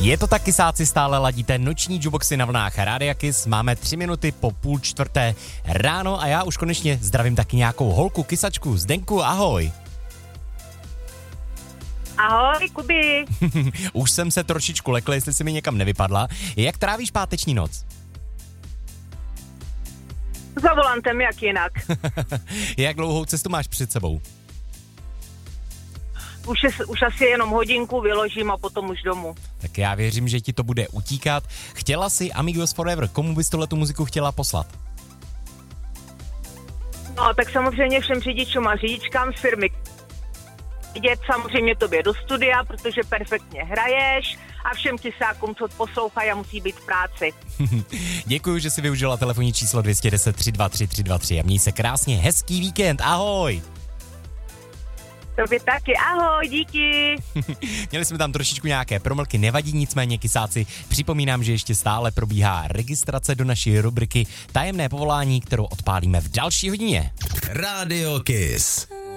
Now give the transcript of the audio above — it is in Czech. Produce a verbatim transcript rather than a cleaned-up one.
Je to tak, kysáci, stále ladíte noční jukeboxy na vlnách Rádia Kiss. Máme tři minuty po půl čtvrté ráno a já už konečně zdravím taky nějakou holku, kysačku. Zdenku, ahoj. Ahoj, Kuby. Už jsem se trošičku lekl, jestli si mi někam nevypadla. Jak trávíš páteční noc? Za volantem, jak jinak. Jak dlouhou cestu máš před sebou? Už, je, už asi jenom hodinku vyložím a potom už domů. Tak já věřím, že ti to bude utíkat. Chtěla si Amigos Forever, komu bys tuhletu muziku chtěla poslat? No, tak samozřejmě všem řidičům a řidičkám z firmy. Vidět samozřejmě tobě do studia, protože perfektně hraješ a všem kysákům, co poslouchají a musí být v práci. Děkuji, že jsi využila telefonní číslo dvě jedna nula tři dva tři tři dva tři a měj se krásně, hezký víkend, ahoj! Tobě taky, ahoj, díky. Měli jsme tam trošičku nějaké promlky, nevadí, nicméně kysáci, připomínám, že ještě stále probíhá registrace do naší rubriky Tajemné povolání, kterou odpálíme v další hodině. Radio Kiss.